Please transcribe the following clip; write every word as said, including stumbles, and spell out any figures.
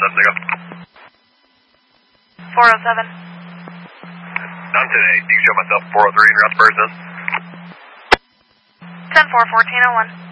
seven zero. four oh seven. None today. Do you show myself four oh three in route to Burton? ten four, fourteen oh one.